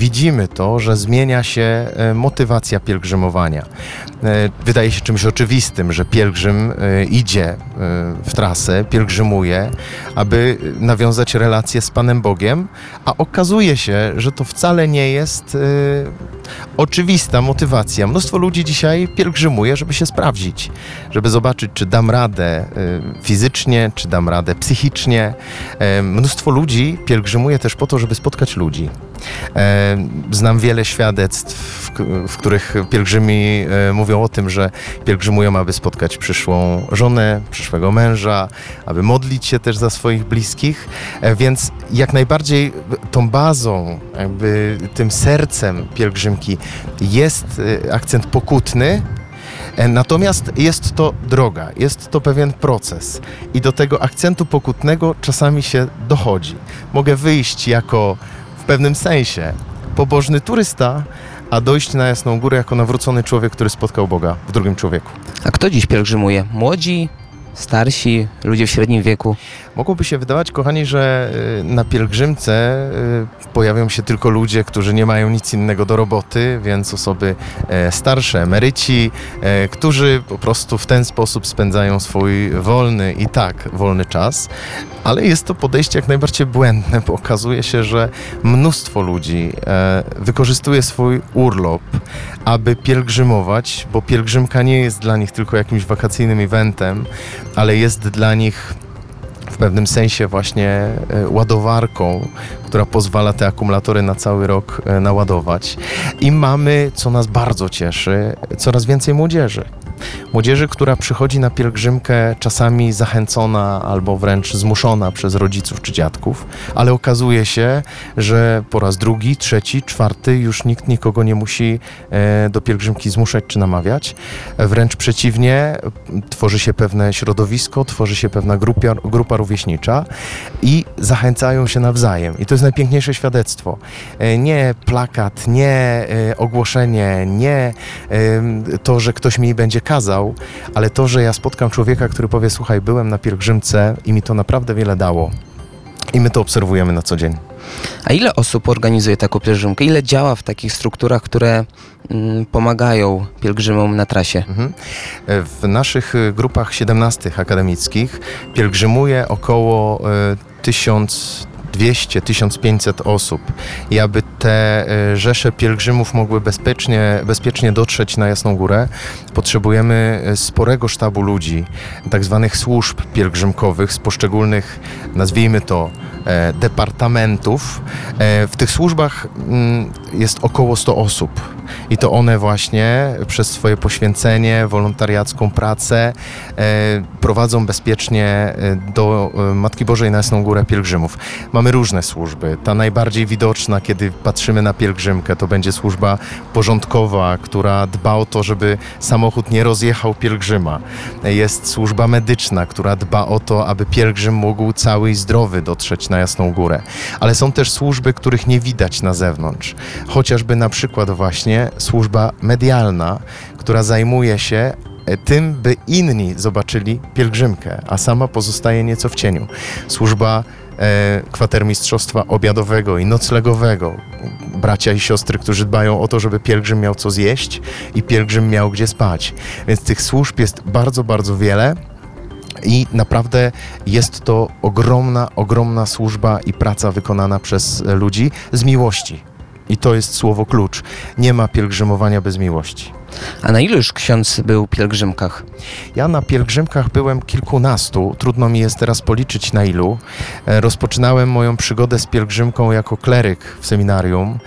widzimy to, że zmienia się motywacja pielgrzymowania. Wydaje się czymś oczywistym, że pielgrzym idzie w trasę, pielgrzymuje, aby nawiązać relację z Panem Bogiem, a okazuje się, że to wcale nie jest oczywista motywacja. Mnóstwo ludzi dzisiaj pielgrzymuje, żeby się sprawdzić, żeby zobaczyć, czy dam radę fizycznie, czy dam radę psychicznie. Mnóstwo ludzi pielgrzymuje też po to, żeby spotkać ludzi. Znam wiele świadectw, w których pielgrzymi mówią o tym, że pielgrzymują, aby spotkać przyszłą żonę, przyszłego męża, aby modlić się też za swoich bliskich, więc jak najbardziej tą bazą, jakby tym sercem pielgrzymki jest akcent pokutny. Natomiast jest to droga, jest to pewien proces i do tego akcentu pokutnego czasami się dochodzi. Mogę wyjść jako w pewnym sensie pobożny turysta, a dojść na Jasną Górę jako nawrócony człowiek, który spotkał Boga w drugim człowieku. A kto dziś pielgrzymuje? Młodzi, starsi, ludzie w średnim wieku? Mogłoby się wydawać, kochani, że na pielgrzymce pojawią się tylko ludzie, którzy nie mają nic innego do roboty, więc osoby starsze, emeryci, którzy po prostu w ten sposób spędzają swój wolny i tak wolny czas, ale jest to podejście jak najbardziej błędne, bo okazuje się, że mnóstwo ludzi wykorzystuje swój urlop, aby pielgrzymować, bo pielgrzymka nie jest dla nich tylko jakimś wakacyjnym eventem, ale jest dla nich w pewnym sensie właśnie ładowarką, która pozwala te akumulatory na cały rok naładować. I mamy, co nas bardzo cieszy, coraz więcej młodzieży. Młodzieży, która przychodzi na pielgrzymkę czasami zachęcona albo wręcz zmuszona przez rodziców czy dziadków, ale okazuje się, że po raz drugi, trzeci, czwarty już nikt nikogo nie musi do pielgrzymki zmuszać czy namawiać. Wręcz przeciwnie, tworzy się pewne środowisko, tworzy się pewna grupa rówieśnicza i zachęcają się nawzajem. I to jest najpiękniejsze świadectwo. Nie plakat, nie ogłoszenie, nie to, że ktoś mi będzie kazał, ale to, że ja spotkam człowieka, który powie: słuchaj, byłem na pielgrzymce i mi to naprawdę wiele dało. I my to obserwujemy na co dzień. A ile osób organizuje taką pielgrzymkę? Ile działa w takich strukturach, które pomagają pielgrzymom na trasie? W naszych grupach 17 akademickich pielgrzymuje około 1200-1500 osób i aby te rzesze pielgrzymów mogły bezpiecznie dotrzeć na Jasną Górę, potrzebujemy sporego sztabu ludzi, tak zwanych służb pielgrzymkowych z poszczególnych, nazwijmy to, departamentów. W tych służbach jest około 100 osób i to one właśnie przez swoje poświęcenie, wolontariacką pracę prowadzą bezpiecznie do Matki Bożej na Jasną Górę pielgrzymów. Mamy różne służby. Ta najbardziej widoczna, kiedy patrzymy na pielgrzymkę, to będzie służba porządkowa, która dba o to, żeby samochód nie rozjechał pielgrzyma. Jest służba medyczna, która dba o to, aby pielgrzym mógł cały i zdrowy dotrzeć na Jasną Górę. Ale są też służby, których nie widać na zewnątrz. Chociażby na przykład właśnie służba medialna, która zajmuje się tym, by inni zobaczyli pielgrzymkę, a sama pozostaje nieco w cieniu. Służba kwatermistrzostwa obiadowego i noclegowego. Bracia i siostry, którzy dbają o to, żeby pielgrzym miał co zjeść i pielgrzym miał gdzie spać. Więc tych służb jest bardzo, bardzo wiele. I naprawdę jest to ogromna służba i praca wykonana przez ludzi z miłości. I to jest słowo klucz. Nie ma pielgrzymowania bez miłości. A na ilu już ksiądz był pielgrzymkach? Ja na pielgrzymkach byłem kilkunastu. Trudno mi jest teraz policzyć na ilu. Rozpoczynałem moją przygodę z pielgrzymką jako kleryk w seminarium.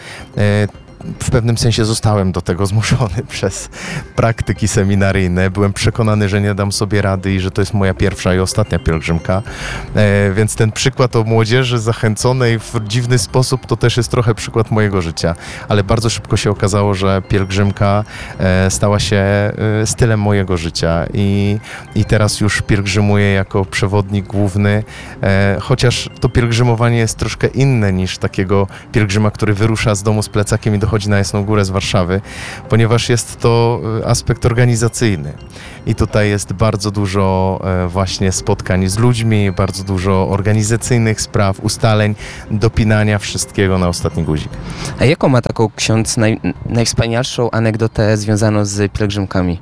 W pewnym sensie zostałem do tego zmuszony przez praktyki seminaryjne. Byłem przekonany, że nie dam sobie rady i że to jest moja pierwsza i ostatnia pielgrzymka. Więc ten przykład o młodzieży zachęconej w dziwny sposób to też jest trochę przykład mojego życia. Ale bardzo szybko się okazało, że pielgrzymka stała się stylem mojego życia i teraz już pielgrzymuję jako przewodnik główny, chociaż to pielgrzymowanie jest troszkę inne niż takiego pielgrzyma, który wyrusza z domu z plecakiem i do dochodzi na Jasną Górę z Warszawy, ponieważ jest to aspekt organizacyjny. I tutaj jest bardzo dużo właśnie spotkań z ludźmi, bardzo dużo organizacyjnych spraw, ustaleń, dopinania wszystkiego na ostatni guzik. A jaką ma taką ksiądz najwspanialszą anegdotę związaną z pielgrzymkami?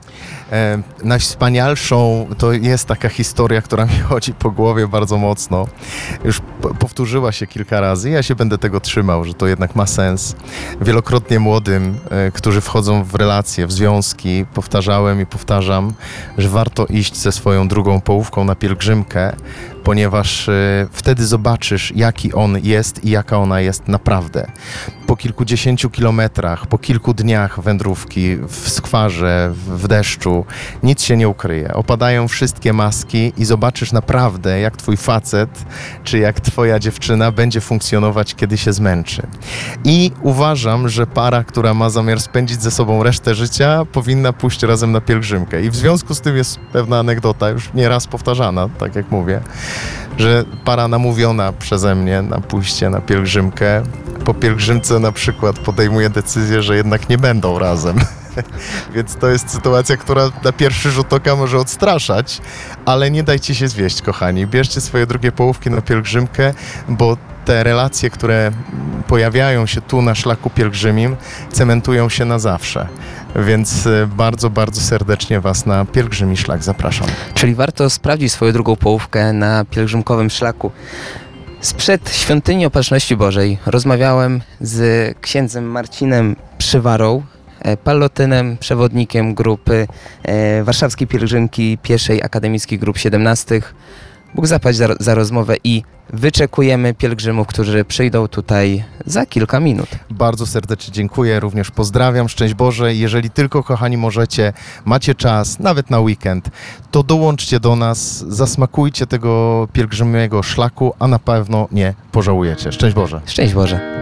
Najwspanialszą to jest taka historia, która mi chodzi po głowie bardzo mocno. Już powtórzyła się kilka razy. Ja się będę tego trzymał, że to jednak ma sens. Wielokrotnie młodym, którzy wchodzą w relacje, w związki, powtarzałem i powtarzam, że warto iść ze swoją drugą połówką na pielgrzymkę, ponieważ wtedy zobaczysz, jaki on jest i jaka ona jest naprawdę. Po kilkudziesięciu kilometrach, po kilku dniach wędrówki, w skwarze, w deszczu, nic się nie ukryje. Opadają wszystkie maski i zobaczysz naprawdę, jak twój facet, czy jak twoja dziewczyna będzie funkcjonować, kiedy się zmęczy. I uważam, że para, która ma zamiar spędzić ze sobą resztę życia, powinna pójść razem na pielgrzymkę. I w związku z tym jest pewna anegdota, już nieraz powtarzana, tak jak mówię, że para namówiona przeze mnie na pójście na pielgrzymkę, po pielgrzymce na przykład podejmuje decyzję, że jednak nie będą razem. Więc to jest sytuacja, która na pierwszy rzut oka może odstraszać, ale nie dajcie się zwieść, kochani. Bierzcie swoje drugie połówki na pielgrzymkę, bo te relacje, które pojawiają się tu na szlaku pielgrzymim, cementują się na zawsze. Więc bardzo, bardzo serdecznie Was na pielgrzymi szlak zapraszam. Czyli warto sprawdzić swoją drugą połówkę na pielgrzymkowym szlaku. Sprzed Świątyni Opatrzności Bożej rozmawiałem z księdzem Marcinem Przywarą, pallotynem, przewodnikiem grupy Warszawskiej Pielgrzymki Pieszej Akademickich Grup 17. Bóg zapłać za rozmowę i wyczekujemy pielgrzymów, którzy przyjdą tutaj za kilka minut. Bardzo serdecznie dziękuję, również pozdrawiam, szczęść Boże. Jeżeli tylko, kochani, możecie, macie czas, nawet na weekend, to dołączcie do nas, zasmakujcie tego pielgrzymnego szlaku, a na pewno nie pożałujecie. Szczęść Boże. Szczęść Boże.